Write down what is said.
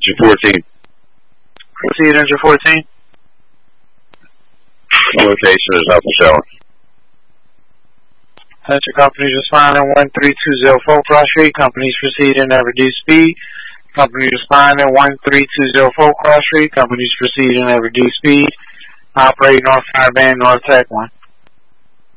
Engine 14. Proceed, engine 14. Location is Alpha Shower. Enter companies responding 13204 Cross Street. Companies proceeding at reduced speed. Companies responding 13204 Cross Street. Companies proceeding at reduced speed. Operate North Fire Band, North Tech 1.